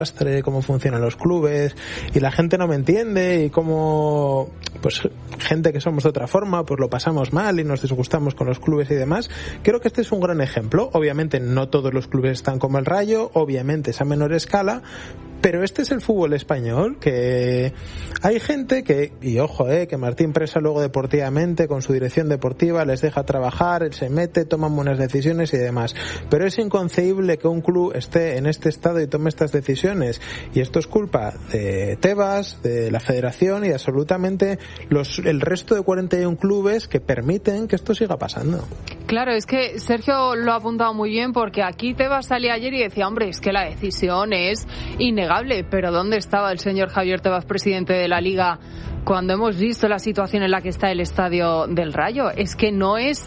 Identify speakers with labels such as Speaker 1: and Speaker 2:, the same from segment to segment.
Speaker 1: cómo funcionan los clubes y la gente no me entiende y cómo pues gente que somos de otra forma pues lo pasamos mal y nos disgustamos con los clubes y demás. Creo que este es un gran ejemplo. Obviamente no todos los clubes están como el Rayo, obviamente es a menor escala, pero este es el fútbol español, que hay gente que, y ojo, que Martín Presa luego deportivamente con su dirección deportiva les deja trabajar, él se mete, toman buenas decisiones y demás, pero es inconcebible que un club esté en este estado y tome estas decisiones, y esto es culpa de Tebas, de la federación y de absolutamente el resto de 41 clubes que permiten que esto siga pasando.
Speaker 2: Claro, es que Sergio lo ha apuntado muy bien, porque aquí Tebas salía ayer y decía, hombre, es que la decisión es innegable, pero ¿dónde estaba el señor Javier Tebas, presidente de la Liga, cuando hemos visto la situación en la que está el estadio del Rayo? Es que no es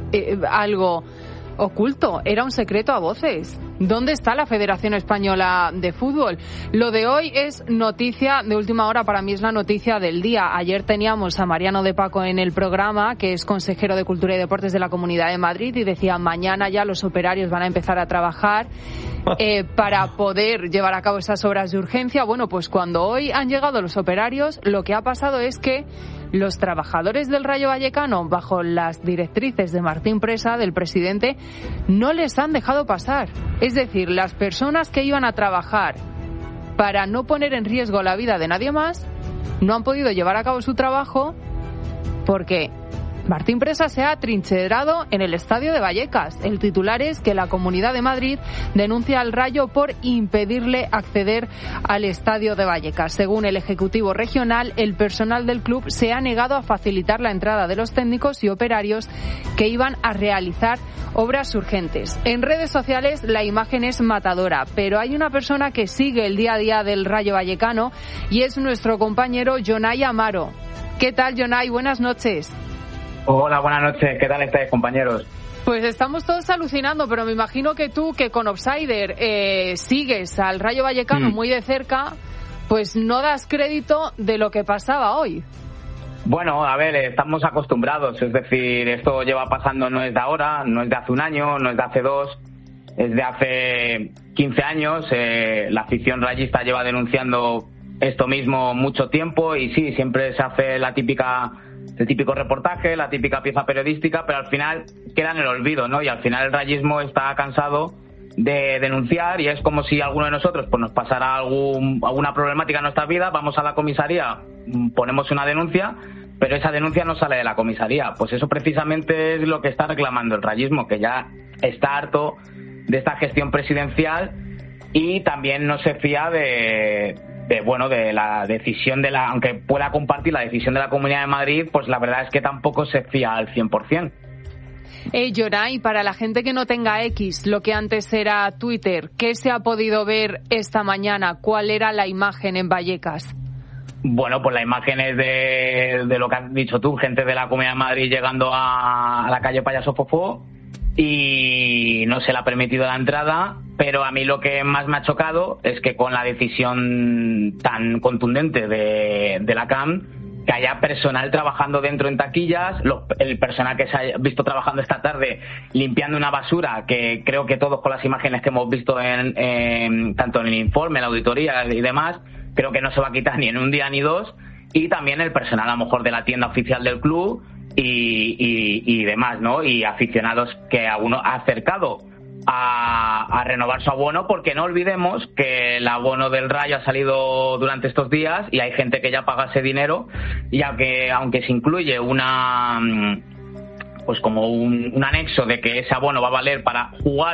Speaker 2: algo oculto, era un secreto a voces. ¿Dónde está la Federación Española de Fútbol? Lo de hoy es noticia de última hora, para mí es la noticia del día. Ayer teníamos a Mariano de Paco en el programa, que es consejero de Cultura y Deportes de la Comunidad de Madrid, y decía, mañana ya los operarios van a empezar a trabajar para poder llevar a cabo esas obras de urgencia. Bueno, pues cuando hoy han llegado los operarios, lo que ha pasado es que los trabajadores del Rayo Vallecano, bajo las directrices de Martín Presa, del presidente, no les han dejado pasar. Es decir, las personas que iban a trabajar para no poner en riesgo la vida de nadie más, no han podido llevar a cabo su trabajo porque Martín Presa se ha atrincherado en el estadio de Vallecas. El titular es que la Comunidad de Madrid denuncia al Rayo por impedirle acceder al estadio de Vallecas. Según el Ejecutivo Regional, el personal del club se ha negado a facilitar la entrada de los técnicos y operarios que iban a realizar obras urgentes. En redes sociales la imagen es matadora, pero hay una persona que sigue el día a día del Rayo Vallecano y es nuestro compañero Jonay Amaro. ¿Qué tal, Jonay? Buenas noches.
Speaker 3: Hola, buenas noches. ¿Qué tal estáis, compañeros?
Speaker 2: Pues estamos todos alucinando, pero me imagino que tú, que con Offsider sigues al Rayo Vallecano muy de cerca, pues no das crédito de lo que pasaba hoy.
Speaker 3: Bueno, a ver, estamos acostumbrados, es decir, esto lleva pasando, no es de ahora, no es de hace un año, no es de hace dos, es de hace 15 años. La afición rayista lleva denunciando esto mismo mucho tiempo y sí, siempre se hace el típico reportaje, la típica pieza periodística, pero al final queda en el olvido, ¿no? Y al final el rayismo está cansado de denunciar y es como si alguno de nosotros pues nos pasara alguna problemática en nuestra vida, vamos a la comisaría, ponemos una denuncia, pero esa denuncia no sale de la comisaría. Pues eso precisamente es lo que está reclamando el rayismo, que ya está harto de esta gestión presidencial y también no se fía de la decisión aunque pueda compartir la decisión de la Comunidad de Madrid, pues la verdad es que tampoco se fía al 100%.
Speaker 2: Jonay, para la gente que no tenga X, lo que antes era Twitter, ¿qué se ha podido ver esta mañana? ¿Cuál era la imagen en Vallecas?
Speaker 3: Bueno, pues la imagen es de lo que has dicho tú, gente de la Comunidad de Madrid llegando a la calle Payaso Fofó y no se le ha permitido la entrada, pero a mí lo que más me ha chocado es que con la decisión tan contundente de la CAM, que haya personal trabajando dentro en taquillas, el personal que se ha visto trabajando esta tarde limpiando una basura, que creo que todos con las imágenes que hemos visto tanto en el informe, en la auditoría y demás, creo que no se va a quitar ni en un día ni dos, y también el personal a lo mejor de la tienda oficial del club y demás, ¿no? Y aficionados que a uno ha acercado a renovar su abono, porque no olvidemos que el abono del Rayo ha salido durante estos días y hay gente que ya paga ese dinero, y aunque se incluye pues como un anexo de que ese abono va a valer para jugar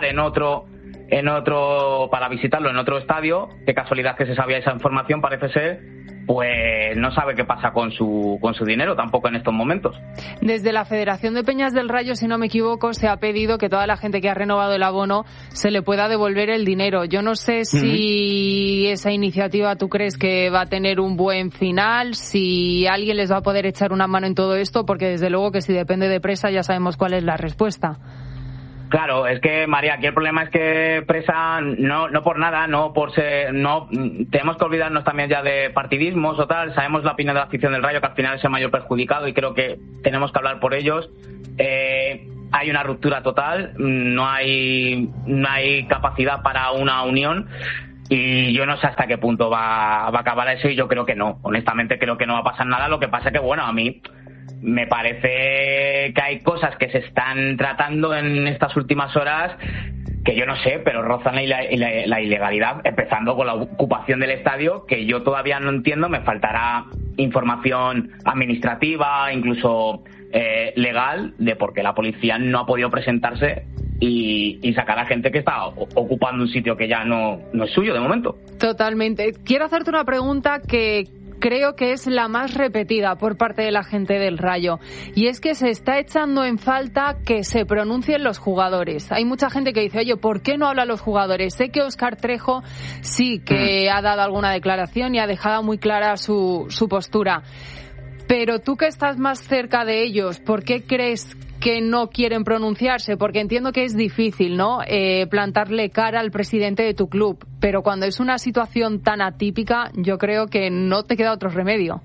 Speaker 3: para visitarlo en otro estadio, qué casualidad que se sabía esa información, parece ser, pues no sabe qué pasa con su dinero tampoco en estos momentos.
Speaker 2: Desde la Federación de Peñas del Rayo, si no me equivoco, se ha pedido que toda la gente que ha renovado el abono se le pueda devolver el dinero. Yo no sé si esa iniciativa tú crees que va a tener un buen final, si alguien les va a poder echar una mano en todo esto, porque desde luego que si depende de Presa ya sabemos cuál es la respuesta.
Speaker 3: Claro, es que María, aquí el problema es que Presa no por nada, tenemos que olvidarnos también ya de partidismos o tal. Sabemos la opinión de la afición del Rayo, que al final es el mayor perjudicado, y creo que tenemos que hablar por ellos. Hay una ruptura total, no hay capacidad para una unión. Y yo no sé hasta qué punto va a acabar eso, y yo creo que no. Honestamente creo que no va a pasar nada. Lo que pasa es que, bueno, a mí me parece que hay cosas que se están tratando en estas últimas horas que yo no sé, pero rozan la ilegalidad, empezando con la ocupación del estadio, que yo todavía no entiendo. Me faltará información administrativa, incluso legal, de por qué la policía no ha podido presentarse y sacar a gente que está ocupando un sitio que ya no es suyo de momento.
Speaker 2: Totalmente. Quiero hacerte una pregunta que creo que es la más repetida por parte de la gente del Rayo, y es que se está echando en falta que se pronuncien los jugadores. Hay mucha gente que dice, oye, ¿por qué no hablan los jugadores? Sé que Óscar Trejo sí que ha dado alguna declaración y ha dejado muy clara su postura, pero tú que estás más cerca de ellos, ¿por qué crees que no quieren pronunciarse? Porque entiendo que es difícil, ¿no?, plantarle cara al presidente de tu club, pero cuando es una situación tan atípica, yo creo que no te queda otro remedio.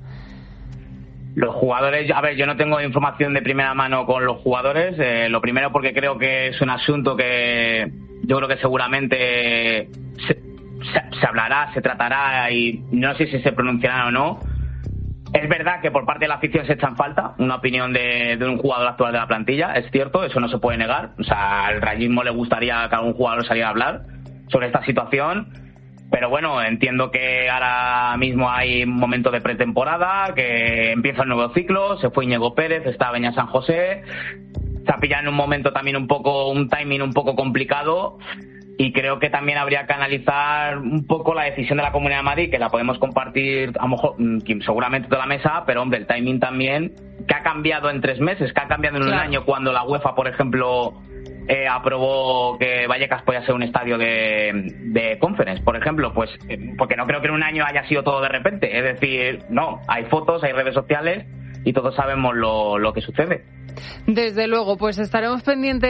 Speaker 3: Los jugadores, a ver, yo no tengo información de primera mano con los jugadores. Lo primero porque creo que es un asunto que yo creo que seguramente se hablará, se tratará, y no sé si se pronunciarán o no. Es verdad que por parte de la afición se echa en falta una opinión de un jugador actual de la plantilla, es cierto, eso no se puede negar. O sea, al rayismo le gustaría que algún jugador saliera a hablar sobre esta situación, pero bueno, entiendo que ahora mismo hay un momento de pretemporada, que empieza el nuevo ciclo, se fue Íñigo Pérez, está Beñat San José, se ha pillado en un momento también un timing un poco complicado. Y creo que también habría que analizar un poco la decisión de la Comunidad de Madrid, que la podemos compartir, a lo mejor, seguramente toda la mesa, pero hombre, el timing también, que ha cambiado en 3 meses, que ha cambiado en un año, cuando la UEFA, por ejemplo, aprobó que Vallecas podía ser un estadio de Conference, por ejemplo, pues porque no creo que en un año haya sido todo de repente. Es decir, no, hay fotos, hay redes sociales y todos sabemos lo que sucede.
Speaker 2: Desde luego, pues estaremos pendientes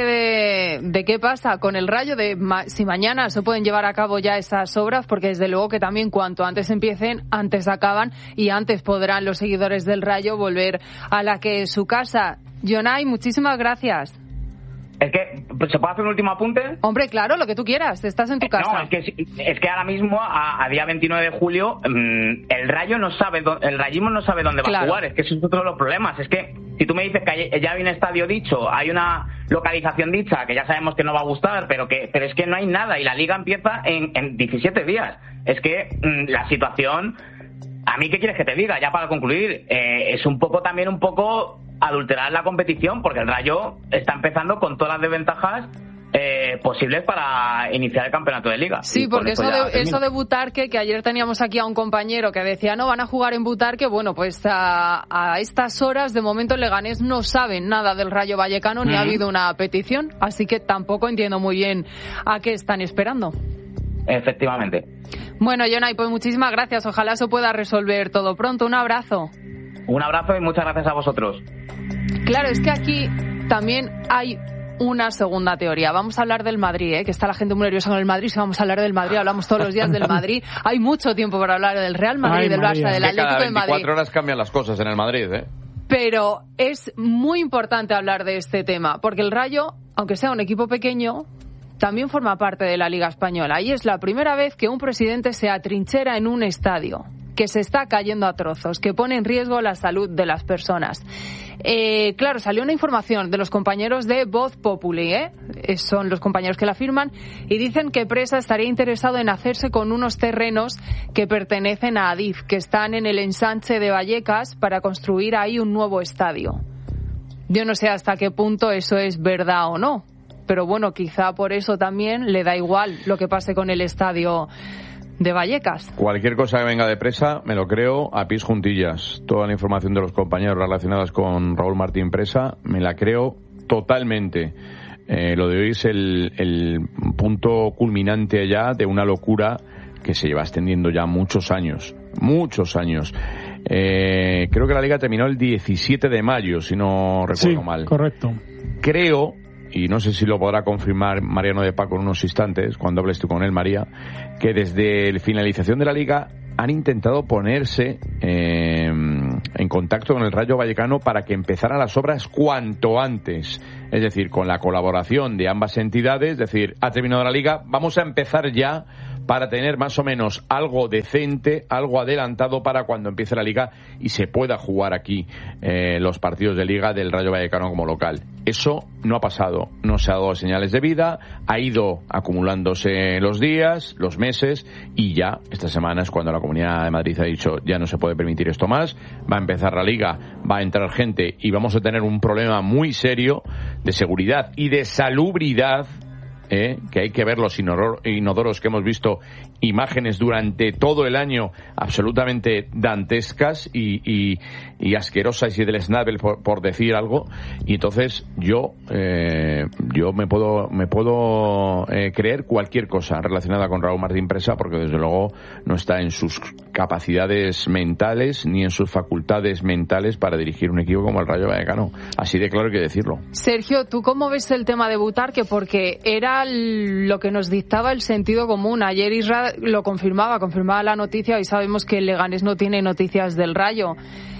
Speaker 2: de qué pasa con el Rayo, de si mañana se pueden llevar a cabo ya esas obras, porque desde luego que también cuanto antes empiecen, antes acaban y antes podrán los seguidores del Rayo volver a la que es su casa. Jonay, muchísimas gracias.
Speaker 3: Es que, ¿se puede hacer un último apunte?
Speaker 2: Hombre, claro, lo que tú quieras, estás en tu casa.
Speaker 3: No, es que ahora mismo, a día 29 de julio, el Rayo no sabe, el rayismo no sabe dónde va a jugar. Es que eso es otro de los problemas. Es que si tú me dices que ya hay un estadio dicho, hay una localización dicha, que ya sabemos que no va a gustar, pero es que no hay nada, y la liga empieza en 17 días. Es que la situación, ¿a mí qué quieres que te diga? Ya para concluir, es un poco adulterar la competición, porque el Rayo está empezando con todas las desventajas posibles para iniciar el campeonato de liga.
Speaker 2: Sí, porque eso de Butarque, que ayer teníamos aquí a un compañero que decía no van a jugar en Butarque, bueno, pues a estas horas de momento en Leganés no saben nada del Rayo Vallecano, ni ha habido una petición, así que tampoco entiendo muy bien a qué están esperando.
Speaker 3: Efectivamente.
Speaker 2: Bueno, Jonay, pues muchísimas gracias, ojalá se pueda resolver todo pronto. Un abrazo.
Speaker 3: Un abrazo y muchas gracias a vosotros.
Speaker 2: Claro, es que aquí también hay una segunda teoría. Vamos a hablar del Madrid, que está la gente muy nerviosa con el Madrid. Si vamos a hablar del Madrid, hablamos todos los días del Madrid. Hay mucho tiempo para hablar del Real Madrid, del Barça, del Atlético de Madrid.
Speaker 4: Cada 24 horas cambian las cosas en el Madrid,
Speaker 2: Pero es muy importante hablar de este tema, porque el Rayo, aunque sea un equipo pequeño, también forma parte de la Liga Española. Y es la primera vez que un presidente se atrinchera en un estadio que se está cayendo a trozos, que pone en riesgo la salud de las personas. Claro, salió una información de los compañeros de Voz Populi, son los compañeros que la firman, y dicen que Presa estaría interesado en hacerse con unos terrenos que pertenecen a Adif, que están en el ensanche de Vallecas, para construir ahí un nuevo estadio. Yo no sé hasta qué punto eso es verdad o no, pero bueno, quizá por eso también le da igual lo que pase con el estadio de Vallecas.
Speaker 4: Cualquier cosa que venga de Presa, me lo creo a pies juntillas. Toda la información de los compañeros relacionadas con Raúl Martín Presa, me la creo totalmente. Lo de hoy es el punto culminante ya de una locura que se lleva extendiendo ya muchos años. Creo que la Liga terminó el 17 de mayo, si no recuerdo mal.
Speaker 5: Correcto.
Speaker 4: Creo, y no sé si lo podrá confirmar Mariano de Paco en unos instantes, cuando hables tú con él, María, que desde la finalización de la Liga han intentado ponerse en contacto con el Rayo Vallecano para que empezaran las obras cuanto antes. Es decir, con la colaboración de ambas entidades, es decir, ha terminado la Liga, vamos a empezar ya para tener más o menos algo decente, algo adelantado para cuando empiece la Liga y se pueda jugar aquí los partidos de Liga del Rayo Vallecano como local. Eso no ha pasado, no se ha dado señales de vida, ha ido acumulándose los días, los meses, y ya esta semana es cuando la Comunidad de Madrid ha dicho ya no se puede permitir esto más, va a empezar la Liga, va a entrar gente y vamos a tener un problema muy serio de seguridad y de salubridad, que hay que ver los inodoros que hemos visto, imágenes durante todo el año absolutamente dantescas y asquerosas y del Snabel por decir algo, y entonces yo me puedo creer cualquier cosa relacionada con Raúl Martín Presa, porque desde luego no está en sus capacidades mentales ni en sus facultades mentales para dirigir un equipo como el Rayo Vallecano, así de claro hay que decirlo.
Speaker 2: Sergio, ¿tú cómo ves el tema de Butarque? Porque era lo que nos dictaba el sentido común. Ayer Isra lo confirmaba la noticia, y sabemos que el Leganés no tiene noticias del Rayo.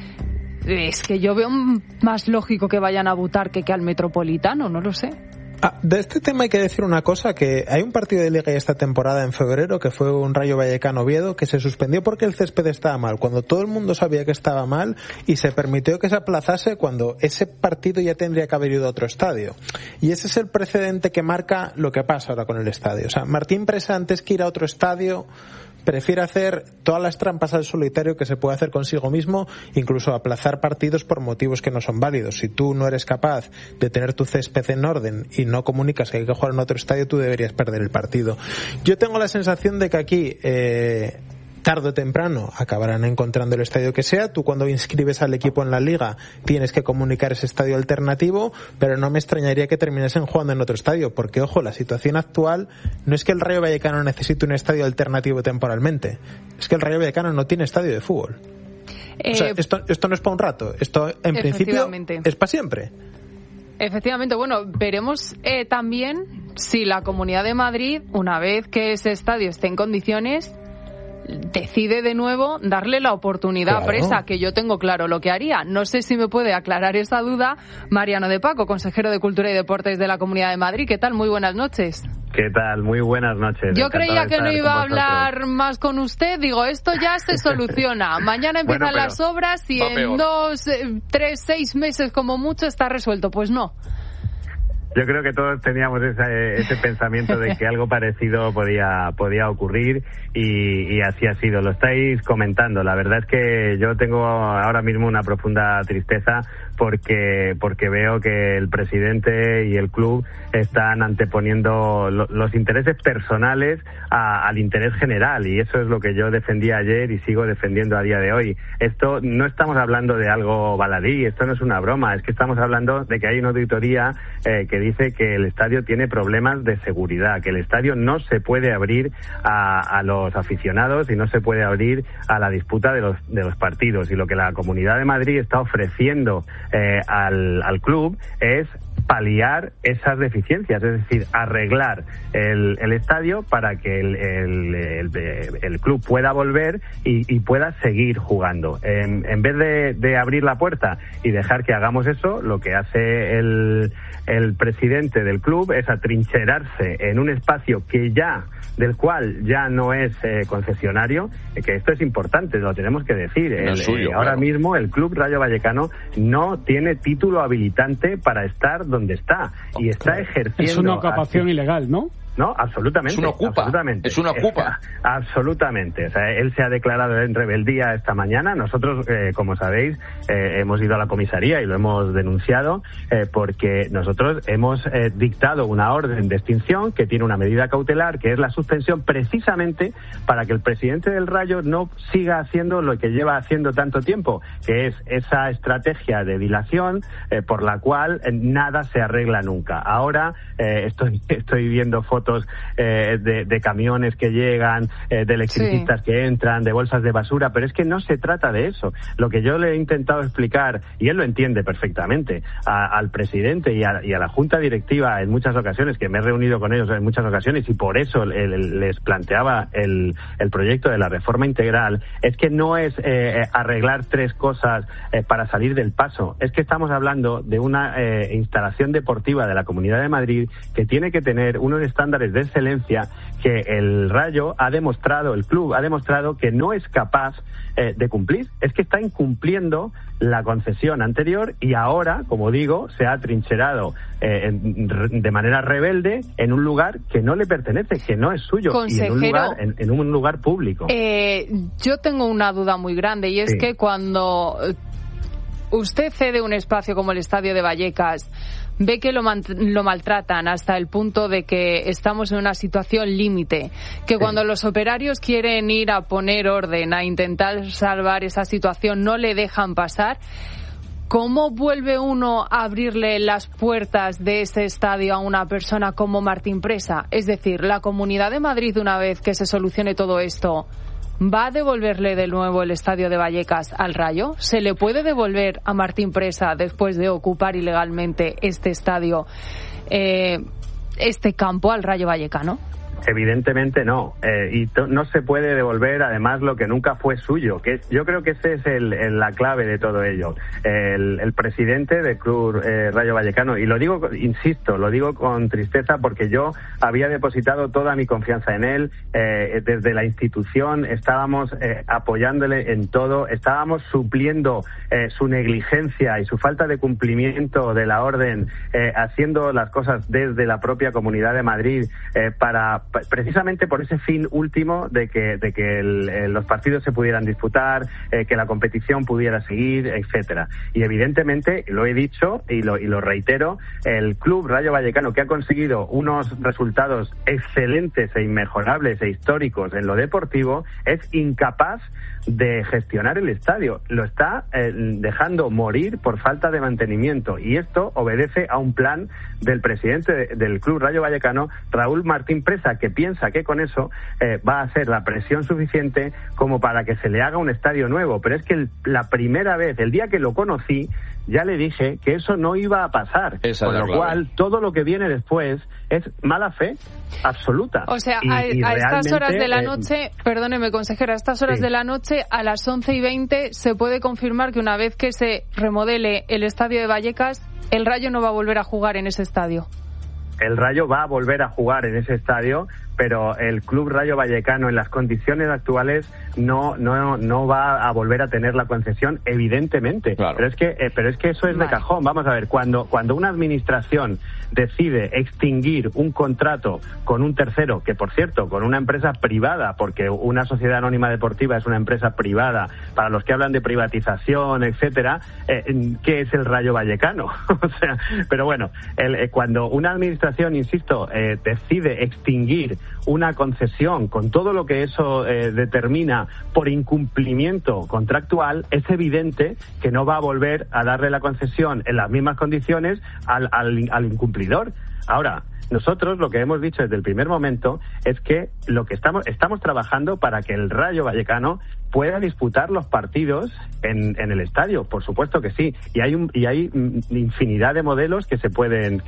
Speaker 2: Es que yo veo más lógico que vayan a Butarque que al Metropolitano, no lo sé.
Speaker 1: De este tema hay que decir una cosa, que hay un partido de Liga esta temporada en febrero que fue un Rayo Vallecano Oviedo que se suspendió porque el césped estaba mal, cuando todo el mundo sabía que estaba mal, y se permitió que se aplazase cuando ese partido ya tendría que haber ido a otro estadio. Y ese es el precedente que marca lo que pasa ahora con el estadio. O sea, Martín Presa, antes que ir a otro estadio, prefiere hacer todas las trampas al solitario que se puede hacer consigo mismo, incluso aplazar partidos por motivos que no son válidos. Si tú no eres capaz de tener tu césped en orden y no comunicas que hay que jugar en otro estadio, tú deberías perder el partido. Yo tengo la sensación de que aquí tarde o temprano acabarán encontrando el estadio que sea. Tú, cuando inscribes al equipo en la Liga, tienes que comunicar ese estadio alternativo, pero no me extrañaría que terminasen jugando en otro estadio, porque, ojo, la situación actual no es que el Rayo Vallecano necesite un estadio alternativo temporalmente, es que el Rayo Vallecano no tiene estadio de fútbol. O sea, esto no es para un rato, esto en principio es para siempre.
Speaker 2: Efectivamente, bueno, veremos también si la Comunidad de Madrid, una vez que ese estadio esté en condiciones, decide de nuevo darle la oportunidad a Presa, que yo tengo claro lo que haría. No sé si me puede aclarar esa duda Mariano de Paco, consejero de Cultura y Deportes de la Comunidad de Madrid. ¿Qué tal? Muy buenas noches.
Speaker 5: ¿Qué tal? Muy buenas noches.
Speaker 2: Yo creía que no iba a hablar más con usted. Digo, esto ya se soluciona. Mañana empiezan las obras y en 2, 3, 6 meses como mucho está resuelto. Pues no.
Speaker 5: Yo creo que todos teníamos ese pensamiento de que algo parecido podía ocurrir, y así ha sido. Lo estáis comentando. La verdad es que yo tengo ahora mismo una profunda tristeza porque veo que el presidente y el club están anteponiendo los intereses personales al interés general, y eso es lo que yo defendía ayer y sigo defendiendo a día de hoy. Esto no estamos hablando de algo baladí, esto no es una broma, es que estamos hablando de que hay una auditoría que dice que el estadio tiene problemas de seguridad, que el estadio no se puede abrir a los aficionados y no se puede abrir a la disputa de los partidos, y lo que la Comunidad de Madrid está ofreciendo al club es paliar esas deficiencias, es decir, arreglar el estadio para que el club pueda volver y pueda seguir jugando. En vez de abrir la puerta y dejar que hagamos eso, lo que hace el presidente del club es atrincherarse en un espacio del cual ya no es concesionario, que esto es importante, lo tenemos que decir. Ahora mismo el Club Rayo Vallecano no tiene título habilitante para estar donde está, y está ejerciendo...
Speaker 6: Es una ocupación ilegal, ¿no?
Speaker 5: No, absolutamente.
Speaker 4: Es una ocupa.
Speaker 5: Absolutamente. O sea, él se ha declarado en rebeldía esta mañana. Nosotros, como sabéis, hemos ido a la comisaría y lo hemos denunciado porque nosotros hemos dictado una orden de extinción que tiene una medida cautelar, que es la suspensión, precisamente para que el presidente del Rayo no siga haciendo lo que lleva haciendo tanto tiempo, que es esa estrategia de dilación por la cual nada se arregla nunca. Ahora estoy viendo fotos de camiones que llegan, de electricistas que entran, de bolsas de basura, pero es que no se trata de eso. Lo que yo le he intentado explicar, y él lo entiende perfectamente, al presidente y a la junta directiva en muchas ocasiones, que me he reunido con ellos en muchas ocasiones, y por eso les planteaba el proyecto de la reforma integral, es que no es arreglar 3 cosas para salir del paso, es que estamos hablando de una instalación deportiva de la Comunidad de Madrid que tiene que tener unos estándares estándares de excelencia que el Rayo ha demostrado, el club ha demostrado que no es capaz de cumplir. Es que está incumpliendo la concesión anterior y ahora, como digo, se ha trincherado de manera rebelde en un lugar que no le pertenece, que no es suyo,
Speaker 2: Consejero,
Speaker 5: y en un lugar público.
Speaker 2: Yo tengo una duda muy grande y es que cuando usted cede un espacio como el Estadio de Vallecas, ve que lo maltratan hasta el punto de que estamos en una situación límite, que cuando los operarios quieren ir a poner orden, a intentar salvar esa situación, no le dejan pasar. ¿Cómo vuelve uno a abrirle las puertas de ese estadio a una persona como Martín Presa? Es decir, la Comunidad de Madrid, una vez que se solucione todo esto, ¿va a devolverle de nuevo el Estadio de Vallecas al Rayo? ¿Se le puede devolver a Martín Presa, después de ocupar ilegalmente este estadio, este campo, al Rayo Vallecano?
Speaker 5: Evidentemente no, y no se puede devolver además lo que nunca fue suyo, que yo creo que esa es la clave de todo ello. El presidente del Club Rayo Vallecano, y lo digo, insisto, lo digo con tristeza porque yo había depositado toda mi confianza en él, desde la institución estábamos apoyándole en todo, estábamos supliendo su negligencia y su falta de cumplimiento de la orden, haciendo las cosas desde la propia Comunidad de Madrid, precisamente por ese fin último de que los partidos se pudieran disputar, que la competición pudiera seguir, etcétera. Y evidentemente, lo he dicho y lo reitero, el Club Rayo Vallecano, que ha conseguido unos resultados excelentes e inmejorables e históricos en lo deportivo, es incapaz de gestionar el estadio. Lo está dejando morir por falta de mantenimiento, y esto obedece a un plan del presidente del Club Rayo Vallecano, Raúl Martín Presa, que piensa que con eso va a hacer la presión suficiente como para que se le haga un estadio nuevo. Pero es que la primera vez, el día que lo conocí, ya le dije que eso no iba a pasar. Con lo cual, todo lo que viene después es mala fe absoluta.
Speaker 2: O sea, a estas horas de la noche, perdóneme, consejera, a estas horas de la noche, a las 11:20, se puede confirmar que una vez que se remodele el Estadio de Vallecas, el Rayo no va a volver a jugar en ese estadio.
Speaker 5: El Rayo va a volver a jugar en ese estadio, pero el Club Rayo Vallecano en las condiciones actuales no va a volver a tener la concesión, evidentemente. Claro. Pero es que eso es de cajón. Vamos a ver, cuando una administración decide extinguir un contrato con un tercero, que por cierto, con una empresa privada, porque una sociedad anónima deportiva es una empresa privada, para los que hablan de privatización, etcétera, ¿qué es el Rayo Vallecano? O sea, pero bueno, cuando una administración, insisto, decide extinguir una concesión con todo lo que eso determina por incumplimiento contractual, es evidente que no va a volver a darle la concesión en las mismas condiciones al incumplidor. Ahora, nosotros lo que hemos dicho desde el primer momento es que lo que estamos trabajando para que el Rayo Vallecano pueda disputar los partidos en el estadio, por supuesto que sí, y hay infinidad de modelos que se pueden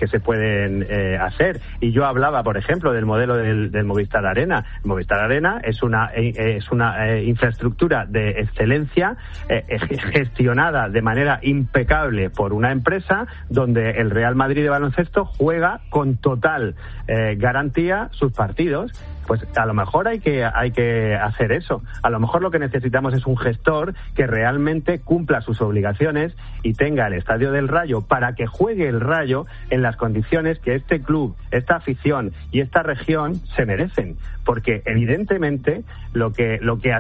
Speaker 5: hacer, y yo hablaba, por ejemplo, del modelo del Movistar Arena. El Movistar Arena es una infraestructura de excelencia, gestionada de manera impecable por una empresa, donde el Real Madrid de baloncesto juega con total garantía sus partidos. Pues a lo mejor hay que hacer eso. A lo mejor lo que necesitamos es un gestor que realmente cumpla sus obligaciones y tenga el Estadio del Rayo para que juegue el Rayo en las condiciones que este club, esta afición y esta región se merecen. Porque evidentemente lo que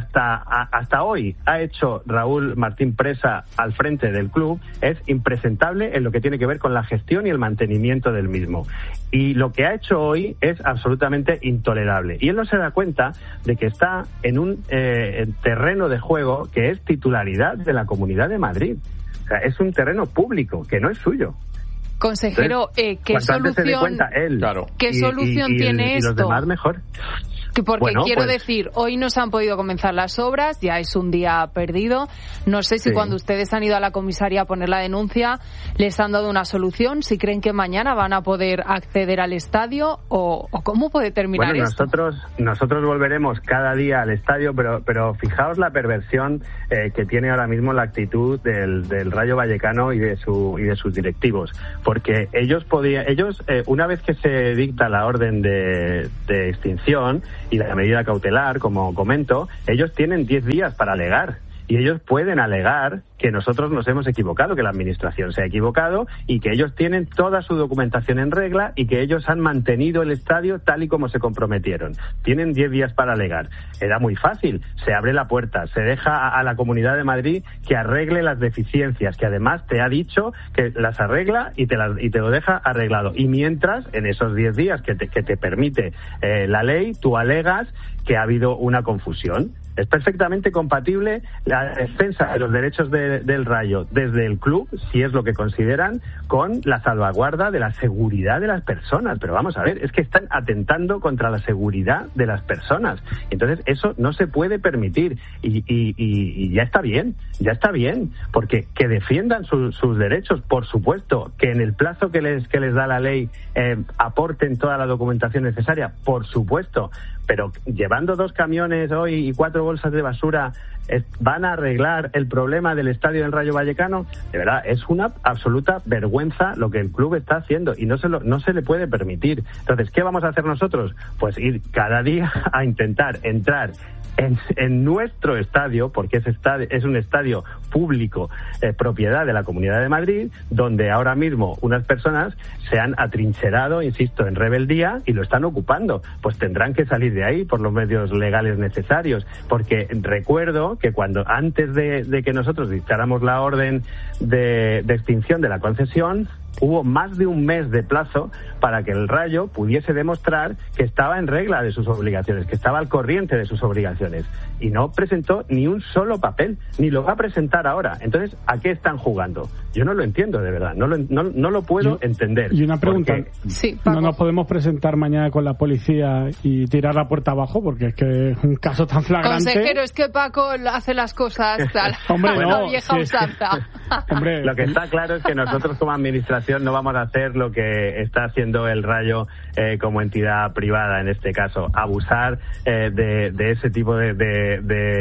Speaker 5: hasta hoy ha hecho Raúl Martín Presa al frente del club es impresentable en lo que tiene que ver con la gestión y el mantenimiento del mismo. Y lo que ha hecho hoy es absolutamente intolerable. Y él no se da cuenta de que está en un terreno de juego que es titularidad de la Comunidad de Madrid. O sea, es un terreno público que no es suyo.
Speaker 2: Consejero, ¿qué solución tiene esto?
Speaker 5: Y los demás mejor.
Speaker 2: Porque quiero decir, hoy no se han podido comenzar las obras, ya es un día perdido. No sé si cuando ustedes han ido a la comisaría a poner la denuncia les han dado una solución, si creen que mañana van a poder acceder al estadio o cómo puede terminar esto.
Speaker 5: Nosotros volveremos cada día al estadio, pero fijaos la perversión que tiene ahora mismo la actitud del Rayo Vallecano y de sus directivos, porque ellos una vez que se dicta la orden de extinción y la medida cautelar, como comento, ellos tienen 10 días para alegar. Y ellos pueden alegar que nosotros nos hemos equivocado, que la administración se ha equivocado y que ellos tienen toda su documentación en regla y que ellos han mantenido el estadio tal y como se comprometieron. Tienen 10 días para alegar. Era muy fácil. Se abre la puerta, se deja a la Comunidad de Madrid que arregle las deficiencias, que además te ha dicho que las arregla y te lo deja arreglado. Y mientras, en esos 10 días que te permite la ley, tú alegas que ha habido una confusión. Es perfectamente compatible la defensa de los derechos del Rayo desde el club, si es lo que consideran, con la salvaguarda de la seguridad de las personas. Pero vamos a ver, es que están atentando contra la seguridad de las personas. Entonces eso no se puede permitir y ya está bien, porque que defiendan sus derechos, por supuesto, que en el plazo que les da la ley aporten toda la documentación necesaria, por supuesto. Pero llevando 2 camiones hoy y 4 bolsas de basura, ¿van a arreglar el problema del estadio del Rayo Vallecano? De verdad, es una absoluta vergüenza lo que el club está haciendo y no se le puede permitir. Entonces, ¿qué vamos a hacer nosotros? Pues ir cada día a intentar entrar en nuestro estadio, porque es un estadio público, propiedad de la Comunidad de Madrid, donde ahora mismo unas personas se han atrincherado, insisto, en rebeldía y lo están ocupando. Pues tendrán que salir de ahí por los medios legales necesarios, porque recuerdo que antes de que nosotros dictáramos la orden de extinción de la concesión, hubo más de un mes de plazo para que el Rayo pudiese demostrar que estaba en regla de sus obligaciones, que estaba al corriente de sus obligaciones. Y no presentó ni un solo papel, ni lo va a presentar ahora. Entonces, ¿a qué están jugando? Yo no lo entiendo, de verdad. No lo puedo entender.
Speaker 6: Y una pregunta.
Speaker 2: Sí,
Speaker 6: ¿no nos podemos presentar mañana con la policía y tirar la puerta abajo? Porque es que es un caso tan flagrante.
Speaker 2: Consejero, es que Paco hace las cosas a la vieja usanza.
Speaker 5: Hombre, lo que está claro es que nosotros como administración no vamos a hacer lo que está haciendo el Rayo como entidad privada, en este caso, abusar de ese tipo de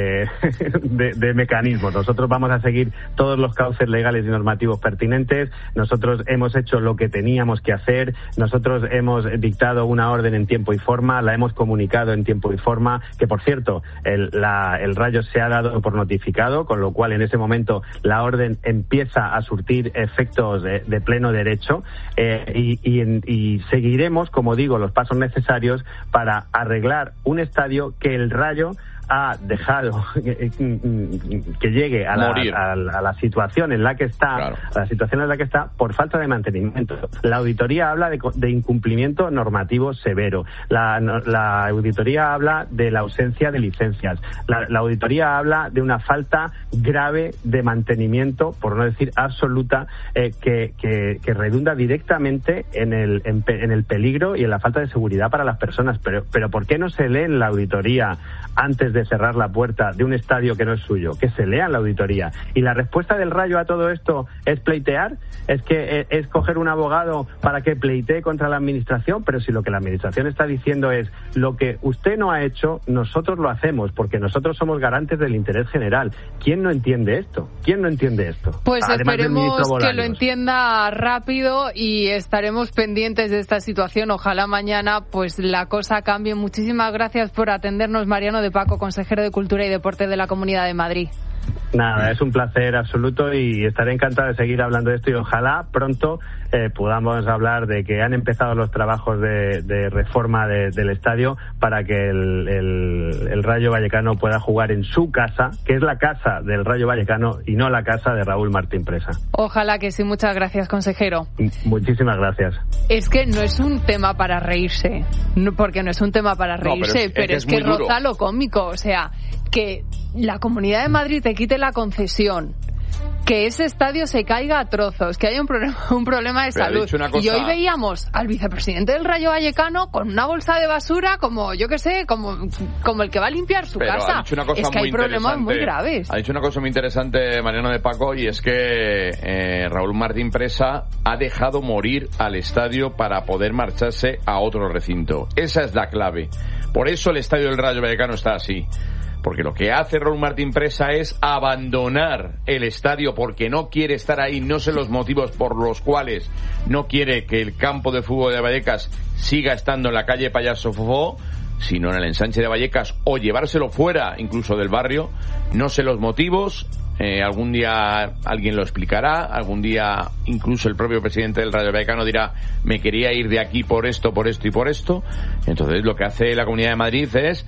Speaker 5: mecanismos. Nosotros vamos a seguir todos los cauces legales y normativos pertinentes. Nosotros hemos hecho lo que teníamos que hacer. Nosotros hemos dictado una orden en tiempo y forma, la hemos comunicado en tiempo y forma, que por cierto, el Rayo se ha dado por notificado, con lo cual en ese momento la orden empieza a surtir efectos de pleno derecho y seguiremos, como digo, los pasos necesarios para arreglar un estadio que el Rayo ha dejado que llegue a la situación en la que está, claro, a la situación en la que está por falta de mantenimiento. La auditoría habla de incumplimiento normativo severo. La auditoría habla de la ausencia de licencias. La auditoría habla de una falta grave de mantenimiento, por no decir absoluta, que redunda directamente en el peligro y en la falta de seguridad para las personas. Pero ¿por qué no se lee en la auditoría antes de cerrar la puerta de un estadio que no es suyo? Que se lea en la auditoría. Y la respuesta del Rayo a todo esto es pleitear, es coger un abogado para que pleitee contra la administración. Pero si lo que la administración está diciendo es: lo que usted no ha hecho, nosotros lo hacemos, porque nosotros somos garantes del interés general. ¿Quién no entiende esto?
Speaker 2: Pues esperemos que lo entienda rápido y estaremos pendientes de esta situación. Ojalá mañana pues la cosa cambie. Muchísimas gracias por atendernos, Mariano de Paco, consejero de Cultura y Deporte de la Comunidad de Madrid.
Speaker 5: Nada, es un placer absoluto y estaré encantado de seguir hablando de esto y ojalá pronto podamos hablar de que han empezado los trabajos de reforma del estadio para que el Rayo Vallecano pueda jugar en su casa, que es la casa del Rayo Vallecano y no la casa de Raúl Martín Presa.
Speaker 2: Ojalá que sí. Muchas gracias, consejero.
Speaker 5: Muchísimas gracias.
Speaker 2: Es que no es un tema para reírse, porque no es un tema para reírse, pero es que roza lo cómico. O sea, que la Comunidad de Madrid te quite la concesión, que ese estadio se caiga a trozos, que haya un problema de salud. Y hoy veíamos al vicepresidente del Rayo Vallecano con una bolsa de basura como, yo qué sé, como el que va a limpiar su casa.
Speaker 4: Ha dicho una cosa
Speaker 2: es que hay problemas muy graves.
Speaker 4: Ha dicho una cosa muy interesante Mariano de Paco, y es que Raúl Martín Presa ha dejado morir al estadio para poder marcharse a otro recinto. Esa es la clave. Por eso el estadio del Rayo Vallecano está así. Porque lo que hace Raúl Martín Presa es abandonar el estadio porque no quiere estar ahí. No sé los motivos por los cuales no quiere que el campo de fútbol de Vallecas siga estando en la calle Payaso Fofó, sino en el ensanche de Vallecas, o llevárselo fuera incluso del barrio. No sé los motivos. Algún día alguien lo explicará, algún día incluso el propio presidente del Rayo Vallecano dirá: me quería ir de aquí por esto, por esto y por esto. Entonces lo que hace la Comunidad de Madrid es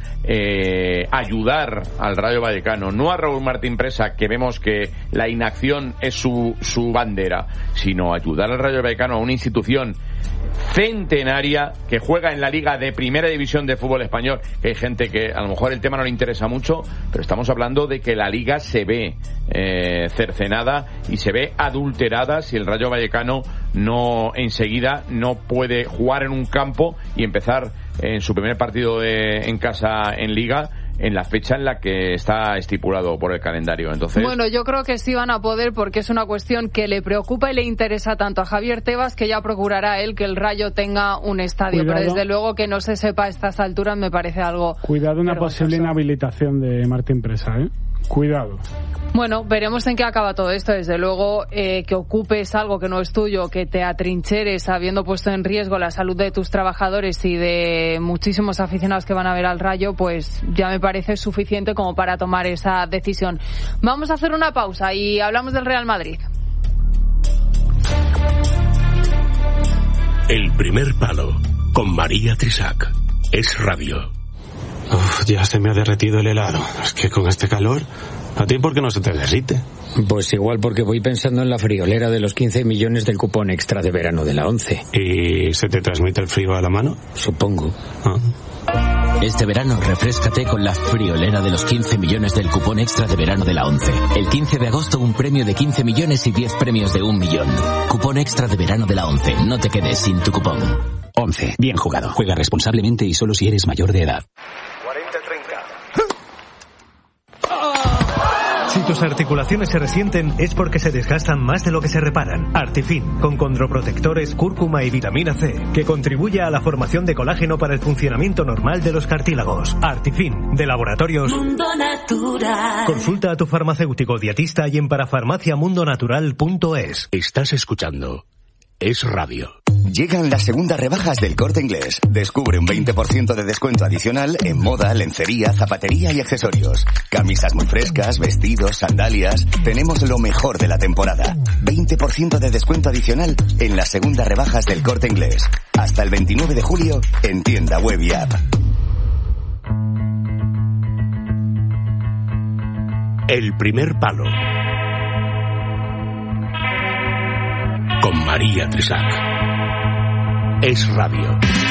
Speaker 4: ayudar al Rayo Vallecano, no a Raúl Martín Presa, que vemos que la inacción es su bandera, sino ayudar al Rayo Vallecano, a una institución centenaria que juega en la Liga de Primera División de fútbol español, que hay gente que a lo mejor el tema no le interesa mucho, pero estamos hablando de que la Liga se ve cercenada y se ve adulterada si el Rayo Vallecano no enseguida no puede jugar en un campo y empezar en su primer partido en casa en Liga en la fecha en la que está estipulado por el calendario. Entonces,
Speaker 2: bueno, yo creo que sí van a poder, porque es una cuestión que le preocupa y le interesa tanto a Javier Tebas, que ya procurará él que el Rayo tenga un estadio. Cuidado. Pero desde luego que no se sepa a estas alturas me parece algo
Speaker 6: Cuidado una posible inhabilitación de Martín Presa, Cuidado.
Speaker 2: Bueno, veremos en qué acaba todo esto. Desde luego, que ocupes algo que no es tuyo, que te atrincheres habiendo puesto en riesgo la salud de tus trabajadores y de muchísimos aficionados que van a ver al Rayo, pues ya me parece suficiente como para tomar esa decisión. Vamos a hacer una pausa y hablamos del Real Madrid.
Speaker 7: El primer palo, con María Trisac. Es radio.
Speaker 8: Ya se me ha derretido el helado. Es que con este calor, ¿a ti por qué no se te derrite?
Speaker 9: Pues igual porque voy pensando en la friolera de los 15 millones del cupón extra de verano de la 11.
Speaker 8: ¿Y se te transmite el frío a la mano?
Speaker 9: Supongo.
Speaker 10: Este verano refréscate con la friolera de los 15 millones del cupón extra de verano de la 11. El 15 de agosto un premio de 15 millones y 10 premios de 1 millón. Cupón extra de verano de la 11. No te quedes sin tu cupón. 11. Bien jugado. Juega responsablemente y solo si eres mayor de edad.
Speaker 11: 40-30. Si tus articulaciones se resienten es porque se desgastan más de lo que se reparan. Artifin, con condroprotectores, cúrcuma y vitamina C, que contribuye a la formación de colágeno para el funcionamiento normal de los cartílagos. Artifin, de Laboratorios Mundo Natural. Consulta a tu farmacéutico dietista y en parafarmaciamundonatural.es.
Speaker 7: Estás escuchando Es Radio.
Speaker 12: Llegan las segundas rebajas del Corte Inglés. Descubre un 20% de descuento adicional en moda, lencería, zapatería y accesorios. Camisas muy frescas, vestidos, sandalias. Tenemos lo mejor de la temporada. 20% de descuento adicional en las segundas rebajas del Corte Inglés. Hasta el 29 de julio en tienda web y app.
Speaker 7: El primer palo. Con María Trisac. Es radio.